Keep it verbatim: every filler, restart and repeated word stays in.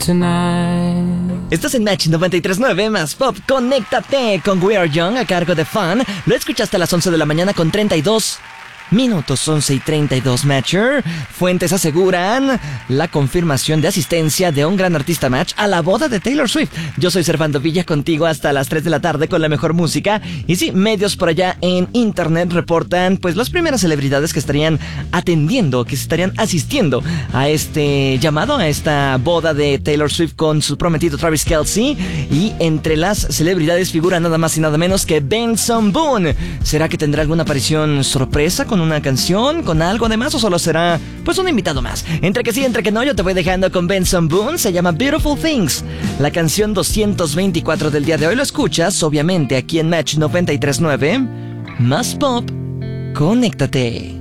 tonight. Estás en Match noventa y tres punto nueve más Pop. Conéctate con We Are Young a cargo de Fun. Lo escuchaste a las once de la mañana con treinta y dos minutos, once y treinta y dos, Matcher. Fuentes aseguran la confirmación de asistencia de un gran artista Match a la boda de Taylor Swift. Yo soy Servando Villa, contigo hasta las tres de la tarde con la mejor música. Y sí, medios por allá en internet reportan pues las primeras celebridades que estarían atendiendo, que estarían asistiendo a este llamado, a esta boda de Taylor Swift con su prometido Travis Kelce. Y entre las celebridades figura nada más y nada menos que Benson Boone. ¿Será que tendrá alguna aparición sorpresa con una canción, con algo además, o solo será pues un invitado más? Entre que sí, entre que no, yo te voy dejando con Benson Boone. Se llama Beautiful Things, la canción doscientos veinticuatro del día de hoy. Lo escuchas obviamente aquí en Match noventa y tres punto nueve más Pop. Conéctate.